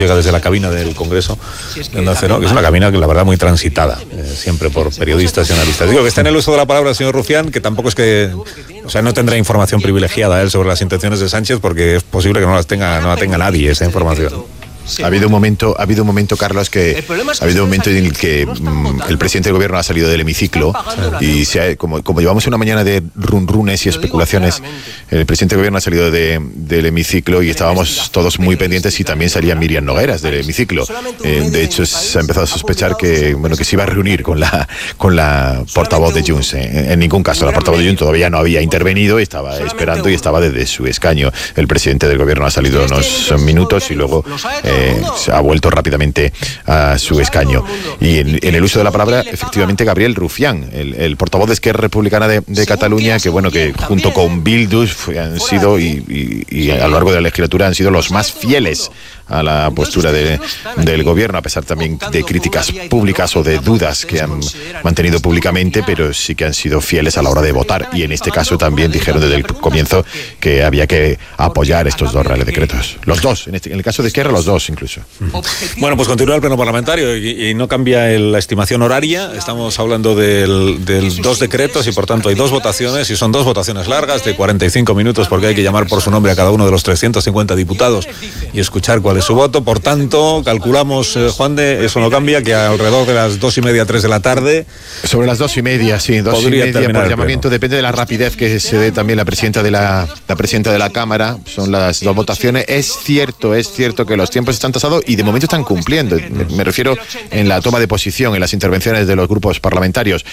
Llega desde la cabina del Congreso, que es una cabina que la verdad muy transitada, siempre por periodistas y analistas. Digo que está en el uso de la palabra el señor Rufián, que tampoco es que, no tendrá información privilegiada él sobre las intenciones de Sánchez, porque es posible que no la tenga nadie esa información. Ha habido un momento, Carlos, en el que el presidente del gobierno ha salido del hemiciclo y como llevamos una mañana de runrunes y especulaciones, el presidente del gobierno ha salido del hemiciclo y estábamos todos muy pendientes y también salía Míriam Nogueras del hemiciclo. De hecho, se ha empezado a sospechar que se iba a reunir con la portavoz de Junts. En ningún caso, la portavoz de Junts todavía no había intervenido, estaba esperando y estaba desde su escaño. El presidente del gobierno ha salido unos minutos y luego se ha vuelto rápidamente a su escaño. Y en el uso de la palabra, efectivamente, Gabriel Rufián, el portavoz de Esquerra Republicana de Cataluña, que junto con Bildu han sido y a lo largo de la legislatura han sido los más fieles a la postura del gobierno, a pesar también de críticas públicas o de dudas que han mantenido públicamente, pero sí que han sido fieles a la hora de votar, y en este caso también dijeron desde el comienzo que había que apoyar estos dos reales decretos. Los dos, en el caso de Esquerra, los dos incluso. Bueno, pues continúa el pleno parlamentario y no cambia la estimación horaria. Estamos hablando del dos decretos y por tanto hay dos votaciones, y son dos votaciones largas de 45 minutos, porque hay que llamar por su nombre a cada uno de los 350 diputados y escuchar cuál es su voto. Por tanto, calculamos, Juan de, eso no cambia, que alrededor de las 2:30, 3 de la tarde. Sobre las 2:30, sí, 2:30 por llamamiento. Depende de la rapidez que se dé también la presidenta de la Cámara. Son las dos votaciones. Es cierto que los tiempos están tasados y de momento están cumpliendo. Me refiero en la toma de posición, en las intervenciones de los grupos parlamentarios,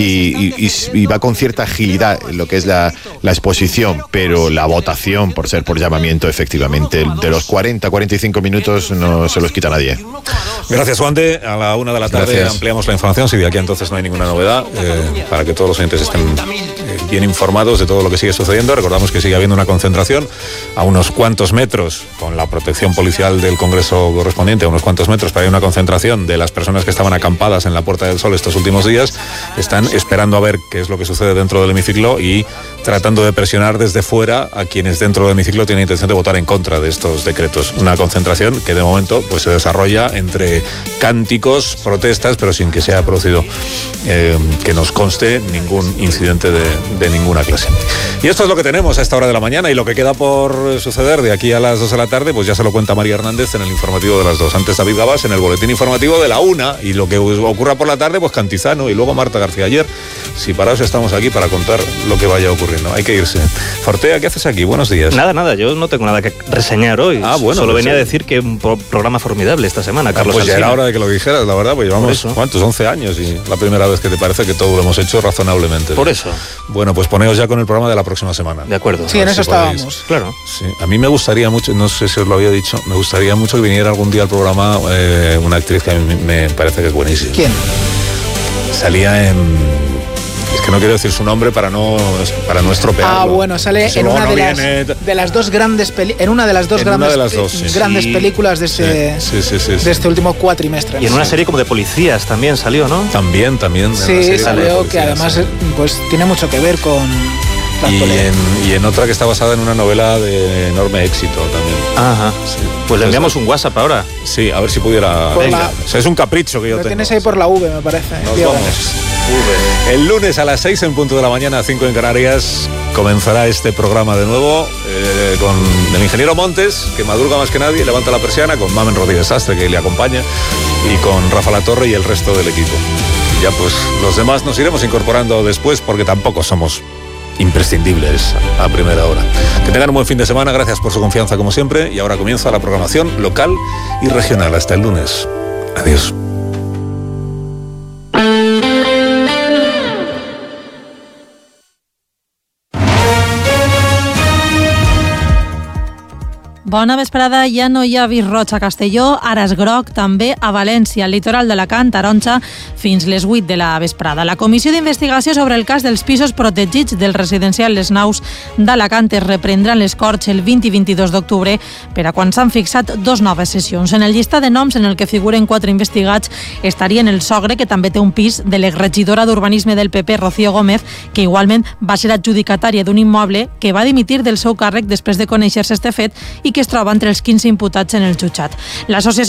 y va con cierta agilidad en lo que es la exposición, pero la votación, por ser por llamamiento, efectivamente, de los 40-45 minutos no se los quita nadie. Gracias, Juan de. A la 1 de la tarde ampliamos la información, si de aquí entonces no hay ninguna novedad, para que todos los oyentes estén bien informados de todo lo que sigue sucediendo. Recordamos que sigue habiendo una concentración a unos cuantos metros, con la protección policial del Congreso correspondiente, a unos cuantos metros, para ir a una concentración de las personas que estaban acampadas en la Puerta del Sol estos últimos días. Están esperando a ver qué es lo que sucede dentro del hemiciclo y tratando de presionar desde fuera a quienes dentro del hemiciclo tienen intención de votar en contra de estos decretos. Una concentración que de momento pues se desarrolla entre cánticos, protestas, pero sin que se haya producido, que nos conste, ningún incidente de ninguna clase. Y esto es lo que tenemos a esta hora de la mañana, y lo que queda por suceder de aquí a las 2 de la tarde, pues ya se lo cuenta María Hernández en el informativo de las 2. Antes David Gabás en el boletín informativo de la 1, y lo que ocurra por la tarde, pues Cantizano y luego Marta García Ayer. Si paraos, estamos aquí para contar lo que vaya ocurriendo. Hay que irse. Fortea, ¿qué haces aquí? Buenos días. Nada, yo no tengo nada que reseñar hoy. Bueno, solo venía a decir que un programa formidable esta semana, Carlos. Pues ya era hora de que lo dijeras, la verdad, pues llevamos, ¿cuántos? 11 años, y la primera vez que te parece que todo lo hemos hecho razonablemente. Por eso. Bueno, pues poneos ya con el programa de la próxima semana. De acuerdo. Sí, en eso estábamos. Claro. Sí, a mí me gustaría mucho, no sé si os lo había dicho, me gustaría mucho que viniera algún día al programa una actriz que a mí me parece que es buenísima. ¿Quién? Salía en... Es que no quiero decir su nombre para no estropearlo. Bueno, sale en una de las dos grandes grandes películas de este último cuatrimestre. Y en una serie como de policías también salió, ¿no? También. Sí, salió, que además pues tiene mucho que ver con... Y en otra que está basada en una novela de enorme éxito también. Ajá. Sí. Pues le enviamos un WhatsApp ahora. Sí, a ver si pudiera... O sea, es un capricho que yo tengo. Lo tienes ahí por la V, me parece. Nos vamos. El lunes a las 6 en punto de la mañana, 5 en Canarias, comenzará este programa de nuevo con el ingeniero Montes, que madruga más que nadie, levanta la persiana, con Mamen Rodríguez Sastre, que le acompaña, y con Rafa Latorre y el resto del equipo. Y ya pues los demás nos iremos incorporando después, porque tampoco somos imprescindibles a primera hora. Que tengan un buen fin de semana, gracias por su confianza como siempre, y ahora comienza la programación local y regional. Hasta el lunes. Adiós. Bona vesprada, ja no hi ha vist roig a Castelló, ara és groc també a València, al litoral d'Alacant, taronja fins les 8 de la vesprada. La comissió d'investigació sobre el cas dels pisos protegits del residencial Les Naus d'Alacant es reprendran les Corts el 20 i 22 d'octubre per a quan s'han fixat 2 noves sessions. En el llistat de noms en el que figuren 4 investigats estarien el sogre, que també té un pis, de l'exregidora d'Urbanisme del PP, Rocío Gómez, que igualment va ser adjudicatària d'un immoble, que va dimitir del seu càrrec després de conèixer-se este fet i que que es troba entre els 15 imputats en el jutjat. L'associació